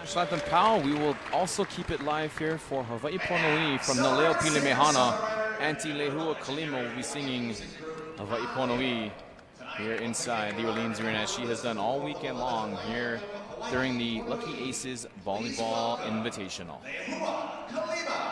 Slaton Pau, we will also keep it live here for Hawaii Pono'i from Naleo Pilimehana. Auntie Lehua Kalima will be singing Hawaii Pono'i here inside the Orleans Arena, as she has done all weekend long here during the Lucky Aces Volleyball Invitational.